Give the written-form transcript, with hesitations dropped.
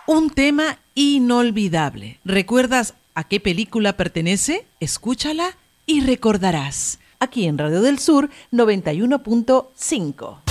Un tema inolvidable. ¿Recuerdas a qué película pertenece? Escúchala y recordarás. Aquí en Radio del Sur 91.5.